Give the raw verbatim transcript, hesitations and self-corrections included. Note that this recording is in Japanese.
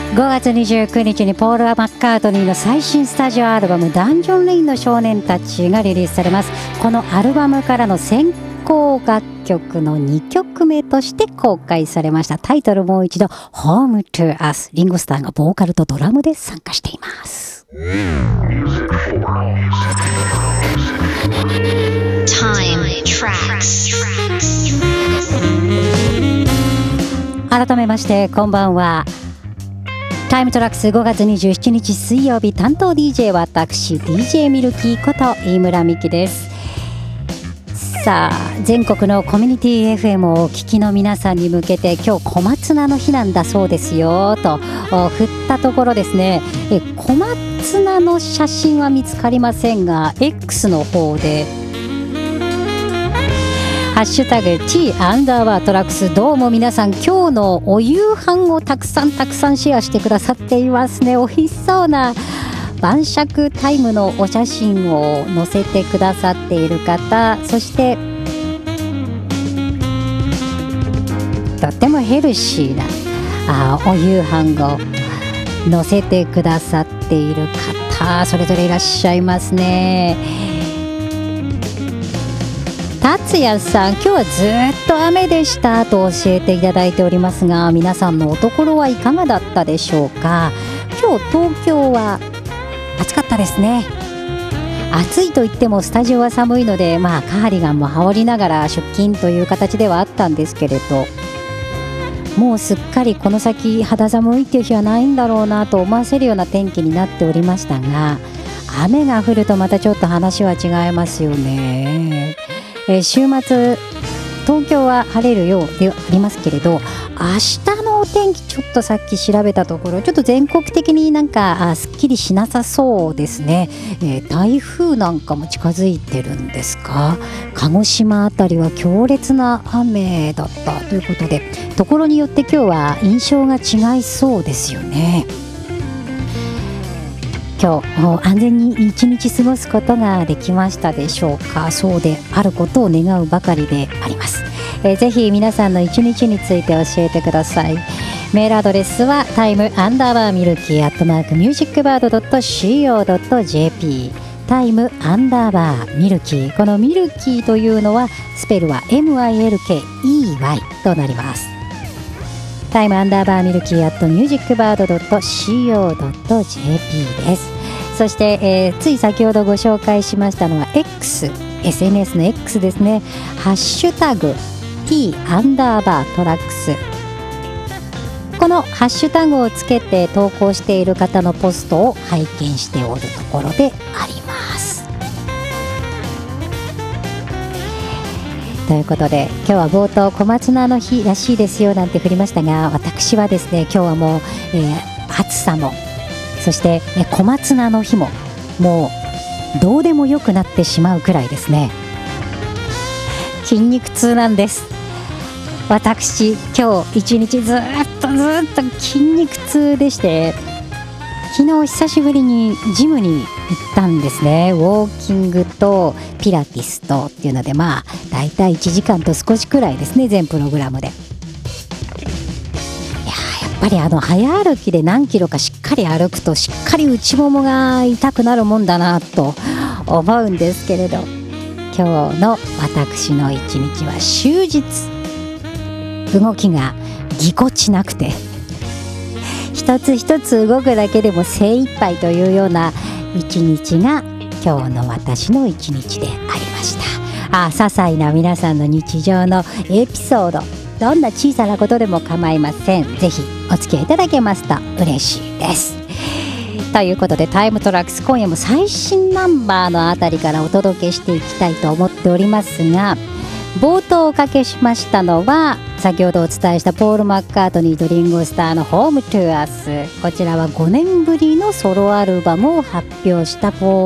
ごがつにじゅうくにちにポール・マッカートニーの最新スタジオアルバムダンジョン・レインの少年たちがリリースされます。このアルバムからの先行楽曲のにきょくめとして公開されました。タイトルもう一度 Home to Us。 リンゴスターがボーカルとドラムで参加しています。Time Tracks。改めましてこんばんは。タイムトラックスごがつにじゅうしちにち水曜日、担当 ディージェー は私 ディージェー ミルキーこと飯村美希です。さあ、全国のコミュニティ エフエム をお聞きの皆さんに向けて、今日小松菜の日なんだそうですよと振ったところですね、え小松菜の写真は見つかりませんが X の方でハッシュタグ T アンダーバートラックス、どうも皆さん今日のお夕飯をたくさんたくさんシェアしてくださっていますね。おいしそうな晩酌タイムのお写真を載せてくださっている方、そしてとってもヘルシーなあお夕飯を載せてくださっている方、それぞれいらっしゃいますね。達也さん、今日はずっと雨でしたと教えていただいておりますが、皆さんのおところはいかがだったでしょうか。今日東京は暑かったですね。暑いと言ってもスタジオは寒いので、まあカーディガンも羽織りながら出勤という形ではあったんですけれど、もうすっかりこの先肌寒いっていう日はないんだろうなと思わせるような天気になっておりましたが、雨が降るとまたちょっと話は違いますよね。えー、週末東京は晴れるようでありますけれど、明日のお天気ちょっとさっき調べたところ、ちょっと全国的になんかすっきりしなさそうですね。えー、台風なんかも近づいてるんですか。鹿児島あたりは強烈な雨だったということで、ところによって今日は印象が違いそうですよね。今日も安全に一日過ごすことができましたでしょうか。そうであることを願うばかりであります。えー、ぜひ皆さんの一日について教えてください。メールアドレスはタイムアンダーバーミルキーアットマークミュージックバードドットシーオードットジェーピー、 タイムアンダーバーミルキー。このミルキーというのはスペルは エムアイエルケーイーワイ となります。タイムアンダーバーミルキーアットミュージックバードドットシーオードットジェーピー です。そして、えー、つい先ほどご紹介しましたのは X、 エスエヌエス の X ですね。ハッシュタグ T アンダーバートラックス、このハッシュタグをつけて投稿している方のポストを拝見しておるところであります。ということで今日は冒頭小松菜の日らしいですよなんて振りましたが、私はですね、今日はもう、えー、暑さもそして小松菜の日ももうどうでもよくなってしまうくらいですね。筋肉痛なんです。私今日一日ずっとずっと筋肉痛でして、昨日久しぶりにジムに行ったんですね。ウォーキングとピラティスとっていうので、まあだいたいいちじかんと少しくらいですね、全プログラムで。やっぱりあの早歩きで何キロかしっかり歩くとしっかり内ももが痛くなるもんだなと思うんですけれど、今日の私の一日は終日動きがぎこちなくて、一つ一つ動くだけでも精一杯というような一日が今日の私の一日でありました。あ、些細な皆さんの日常のエピソード、どんな小さなことでも構いません。ぜひお付き合いいただけますと嬉しいです。ということでタイムトラックス、今夜も最新ナンバーのあたりからお届けしていきたいと思っておりますが、冒頭おかけしましたのは先ほどお伝えしたポール・マッカートニーとリンゴスターの Home to Us。 こちらはごねんぶりのソロアルバムを発表したポール